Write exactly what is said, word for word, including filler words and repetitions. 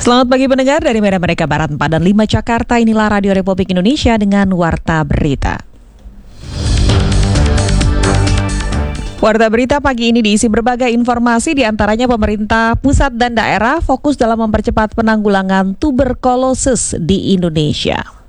Selamat pagi pendengar dari Medan Merdeka Barat empat dan lima Jakarta. Inilah Radio Republik Indonesia dengan Warta Berita. Warta Berita pagi ini diisi berbagai informasi, diantaranya pemerintah pusat dan daerah fokus dalam mempercepat penanggulangan tuberkulosis di Indonesia.